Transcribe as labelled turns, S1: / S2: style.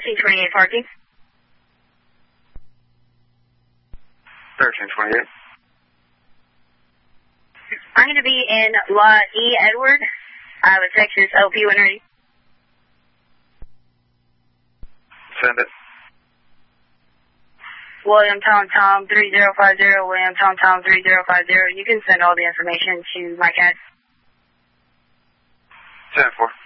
S1: 1328 parking.
S2: 1328.
S1: I'm going to be in Lot E. Edward. I have a Texas LP when ready.
S2: Send it.
S1: William Tom 3050, William Tom 3050. You can send all the information to my CAD.
S2: 10-4.